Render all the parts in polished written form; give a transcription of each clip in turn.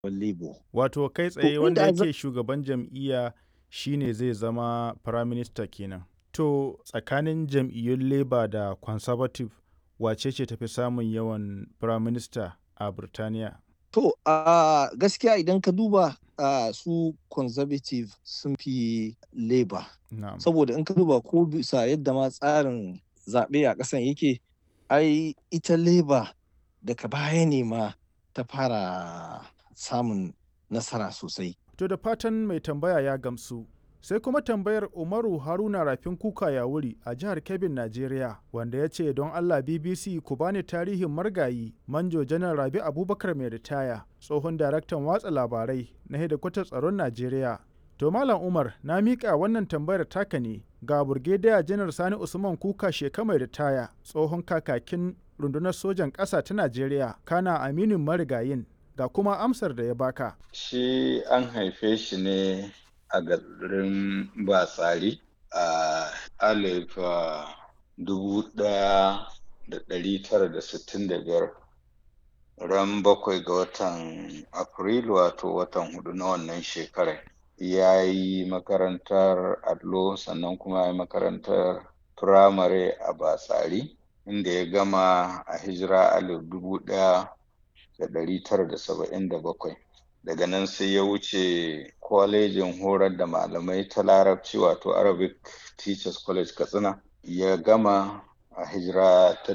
Labour. Wato kai To tsaye wanda inda za yake shugaban jam'iyya shine zai zama firaminista kenan. To tsakanin jam'iyyun Labour da Conservative wace ce tafi samun yawan firaminista a Birtaniya? To, gaskiya idan ka duba su Conservative sun fi Labour. Na'am. Saboda in ka duba ko bisa yadda ma tsarin zaɓe a ƙasan yake, ai ita Labour daga baya ne ma ta fara samun nasara sosai. To da fatan mai tambaya ya gamsu. Sai kuma tambayar Umaru Haruna Rafin Kuka ya wuri a jihar Kebbin, Najeriya, wanda ya ce don Allah BBC ku bani tarihin margayi Manjo Janar Rabi Abubakar mai ritaya, tsohon daraktan watsa labarai na hedikwatar tsaron Najeriya. To Malam Umar na miƙa wannan tambayar taka ne ga Burgediya Janar Sani Usman Kuka Sheka mai ritaya, tsohon kakakin rundunar sojan ƙasa ta Najeriya, kana aminin marigayin. Ga kuma amsar da ya baka. Shi an haife shi ne a garin Batsari a 1965 ran 7 ga watan Afrilu wato watan 4 na wannan shekarar. Ya yi makarantar allo sannan kuma ya yi makarantar firamare a Batsari inda ya gama a hijira 1977. Daga nan sai ya wuce kwalejin horar da malamai ta Larabci wato Arabic Teachers College Katsina. Ya gama a hijira ta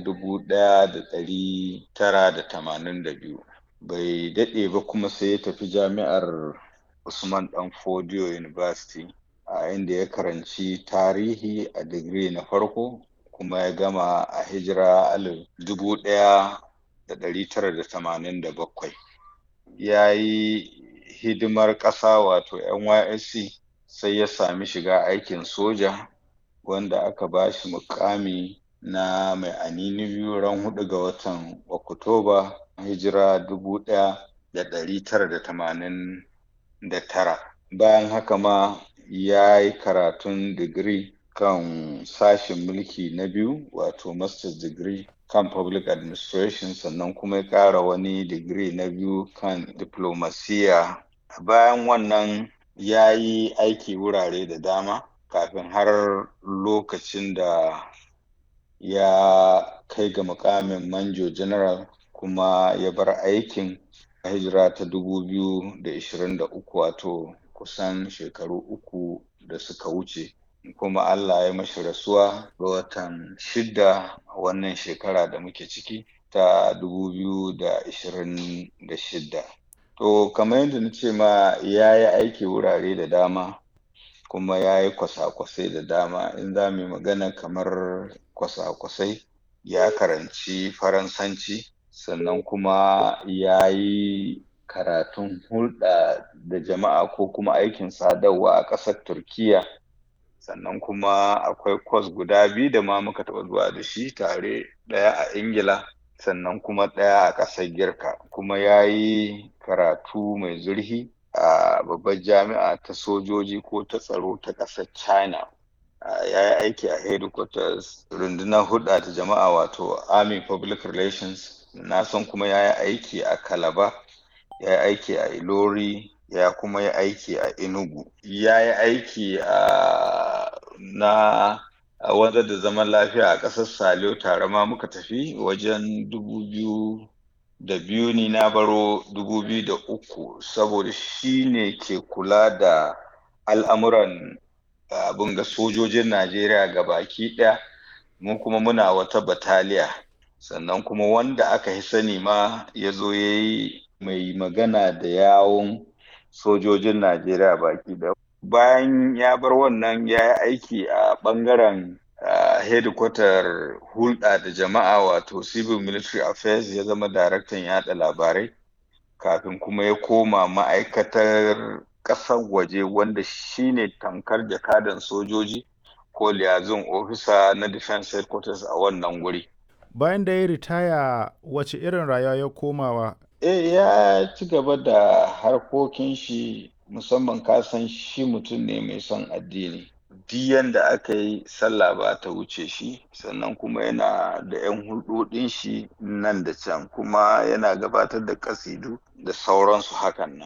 1982. Bai daɗe ba kuma sai ya tafi jami'ar Usman Dan Fodio University a inda ya karanci tarihi a digiri na farko kuma ya gama a hijira 1987. Ya yi hidimar ƙasa wato NYSC sai ya sami shiga aikin soja wanda aka ba shi muƙami na mai anini biyu ran 4 ga watan Oktoba hijira 1989. Bayan haka ma ya yi karatun digiri kan sashen mulki na biyu wato Master's Degree kan Public Administration sannan kuma ya ƙara wani digiri na biyu kan Diplomasiya. Bayan wannan ya yi aiki wurare da dama kafin har lokacin da ya kai ga muƙamin Manjo General kuma ya bar aikin a hijira ta 2023 wato kusan shekaru 3 da suka wuce. Kuma Allah ya mashi rasuwa ga watan 6 a wannan shekara da muke ciki ta 2026. To kamar yadda na ce ma ya yi aiki wurare da dama kuma ya yi kwasa-kwasai da dama. In za mu yi magana kamar kwasa-kwasai, ya karanci Faransanci sannan kuma ya yi karatun hulɗa da jama'a ko kuma aikin sadarwa a ƙasar Turkiyya. Sannan kuma akwai kwas guda 2 da ma muka taɓa zuwa da shi tare, ɗaya a Ingila sannan kuma ɗaya a ƙasar Girka. Kuma ya yi karatu mai zurfi a babbar jami'a ta sojoji ko ta tsaro ta ƙasar China. Ya yi aiki a headquarters rundunar hulɗa da jama'a wato Army Public Relations. Na san kuma ya yi aiki a Calabar, ya yi aiki a Ilori, ya kuma yi aiki a Enugu. Ya yi aiki na wanzar da zaman lafiya a ƙasar Saliyo tare ma muka tafi wajen 2002 ni na baro 2003 saboda shi ne ke kula da al'amuran abin ga sojojin Najeriya gabaki ɗaya. Mu kuma muna wata bataliya. Sannan kuma wanda aka yi sani ma ya zo ya yi mai magana da yawun sojojin Najeriya baki ɗaya. Bayan ya bar wannan ya yi aiki a ɓangaren hedikwatar hulɗa da jama'a wato Civil Military Affairs, ya zama daraktan yaɗa labarai kafin kuma ya koma ma'aikatar ƙasar waje wanda shi ne tamkar jakadan sojoji ko liaison officer na Defense Headquarters a wannan guri. Bayan da ya ritaya wace irin rayuwa ya komawa? Ya ci gaba da harkokin shi, musamman kasan shi mutum ne mai son addini. duk yanda aka yi sallah ba ta wuce shi, sannan kuma yana da 'yan hulɗoɗin shi nan da can, kuma yana gabatar da ƙasidu da sauransu hakan nan.